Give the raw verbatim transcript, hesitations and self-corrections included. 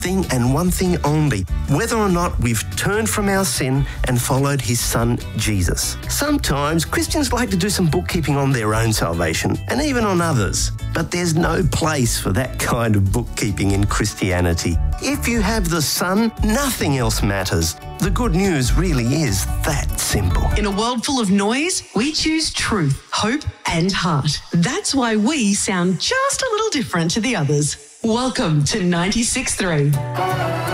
thing and one thing only, whether or not we've turned from our sin and followed his son, Jesus. Sometimes Christians like to do some bookkeeping on their own salvation and even on others, but there's no place for that kind of bookkeeping in Christianity. If you have the Son, nothing else matters. The good news really is that simple. In a world full of noise, we choose truth, hope, and heart. That's why we sound just a little different to the others. Welcome to ninety-six point three.